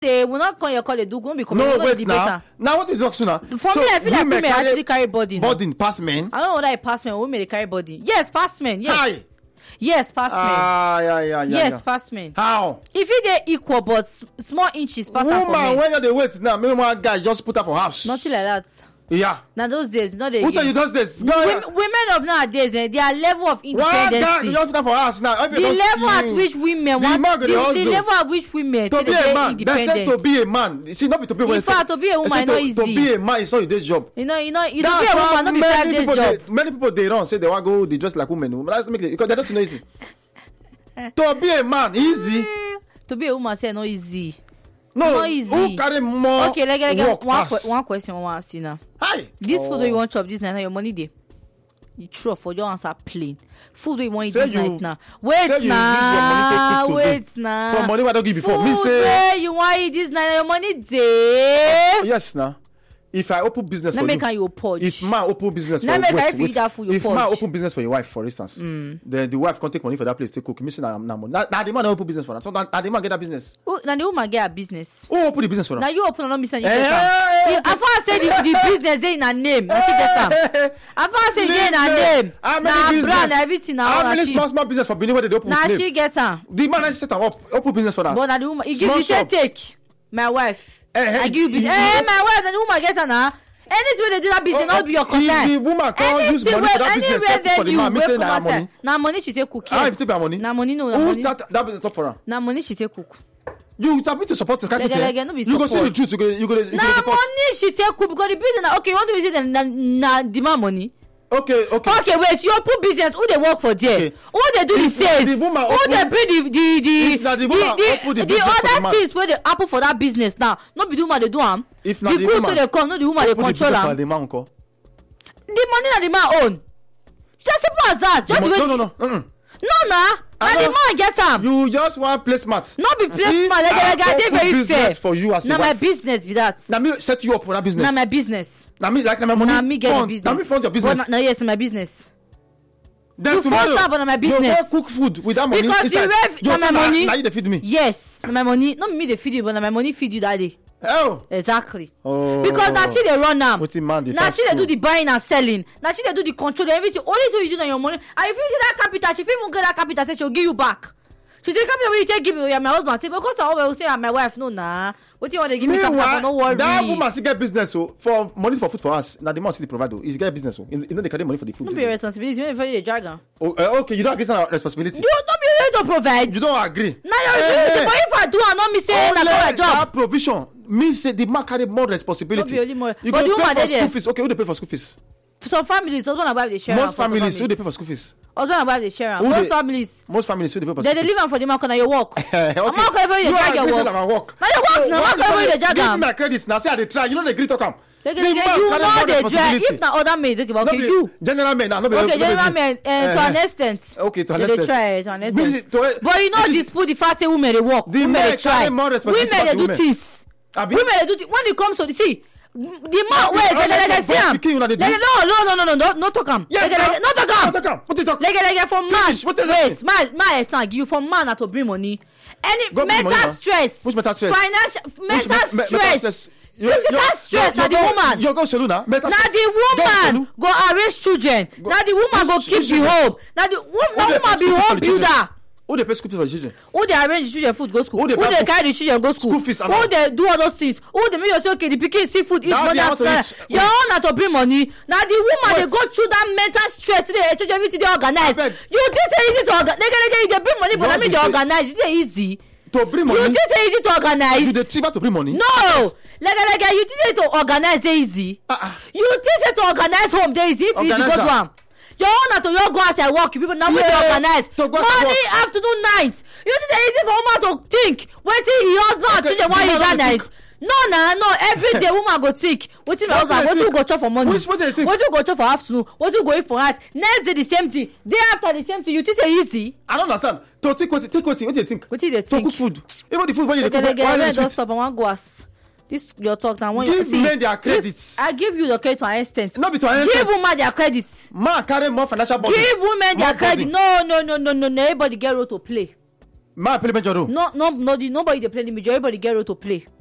They will not call your call. They do go become. No, wait now. Now what is talk now? For me, I feel like women actually carry burden. Burden pass men. I don't know whether I pass men or women they carry burden. Yes, pass men. Yes. Hi. Yes, pass men. Yeah. Yes, pass men. How? If it they equal but small inches pass her for men. When they wait now, maybe one guy just put her for house. Nothing like that. Yeah. Now those days, not they. Who tell you those days? No, women of nowadays, their level of independence. One guy just put her for house now. The level at which women want. The level at which women to be a man. They say to be a man. She not be to be. In fact, to be a woman is not easy. To be a man is not a day job. You to be a woman not be 5 days job. Many people they run say they want go. They dress like women. Let's make it because they don't know easy. To be a man easy. To be a woman say not easy. No, not easy. Who carry more? Okay, one question I want to ask you now. Hi. This food you want to chop this night, your money day. You true for your answer plain. Food you want eat this night now. Wait now. For money I don't give before. Me say you want eat this night, your money day. Yes now. If I open business for you, if man open business for you, if man open business for your wife, for instance, then the wife can't take money for that place to cook. Missing now the man open business for that. So now the man get that business. Now the woman get a business. Who open the business for that? Now you open and not missing. I thought say the business they in a name. Now she get them. I thought say they in a name. Now brand everything now. How many small business for Benin where they open? Now she get them. The man set them up open business for that. But now the woman, he give you say take my wife. I give you business. My wife and the woman gets her now. Anything they do that business, not be your concern. If the woman can't use money for that business, take for the man. Me say na money. Na money she take cook. Ah, if you take money. Na money no. Who start that business up for her? Na money she take cook. You tap to support the country. You go see the truth. You go support. Na money she take cook because the business. Okay, you want to say na demand money. Okay, wait, you open business, who they work for there? Okay. Who they do the sales? Who they bring the other things where they happen for that business now? Not be the woman they do them. If the goods so they come, not the woman they control them. The money that the man own. Just simple as that. No. Now the man get them. You just want placements. Not be placement. They very fair. For you as now my business with that. Now me set you up for that business. Now my business. Now me like my money. Now me get the business. Now me fund your business. Now yes, my business. Then you tomorrow, force on my business. You go cook food with that money because inside. Because my money. Now you they feed me. Yes, my money. Not me they feed you, but my money feed you that day. Oh. Exactly. Oh. Because now she they run now. Now she they do the buying and selling. Now she they do the control everything. Only thing you do on your money. And if you see that capital, she even get that capital, say she'll give you back. She take capital when you take give me my husband. Say because I always say my wife no nah. What do you want to give me capital? No worry. That woman still get business for money for food for us. Now the man still provide. He get business. You know they carry money for the food. Don't be responsibility. You don't the jargon. Okay, you don't agree on responsibility. You don't be able to provide. You don't agree. Now you're but if I do, I not me say that's my job. That provision. Me say the man carry more responsibility. Not be only more. You go pay for school fees. Okay, who they pay for school fees? Some families, husband and wife they share. Most families, who they pay for school fees? Husband and wife they share. Most families, who they pay for school fees? They live for the man on your work. Okay. I'm not going to drag your work. Now your work, now I'm going to drag them. Give me my credits now. Say I they try. You know they agree to come. You know they drag. If not other men, okay, you. General men, okay, general men, to an extent. Okay, to an extent. They try to an extent. But you know this put the fact say women they work. Women they try. Women they do things. Women they do when it comes to the see. The man wait like see am no talk am no talk am like for man wait my explain give you for man na to bring money any mental stress financial mental stress physical stress na the woman you go saloon na the woman go arrange children na the woman go keep the home na the woman be home builder. Who they pay school fees for the children? Who they arrange the children food go school? Who they carry the children go school? Who they do all those things? Who they make you say okay the pikin see food eat money after your own na to bring money. Now the woman they go through that mental stress they change everything they organize. You think say easy to organize? They bring money but I mean they organize. It's easy. To bring money. You think say easy to organize? You the tribe to bring money? No. Yes. Like you think say to organize easy? You think say to organize home dey easy if you go do am? Your own to your go as I work, people now we organize. Morning, afternoon, night. You think it's easy for woman to think. Waiting your husband and children while you that night. No. Every day woman go think. Waiting my husband. What you go chop for morning? What you go chop for afternoon? What you go eat for night? Next day the same thing. Day after the same thing. You think it's easy? I don't understand. To take what you think. What do you think? What do you think? To cook food. Even the food when you cook. Why don't stop? I want go ask. This your talk now. When give you see, men their credits. I give you the credit to an extent. Not be to an extent. Give women their credits. Man carry more financial burden. Give women their credit. No. Everybody get role to play. Man play major role. Nobody dey play the major. Everybody get role to play.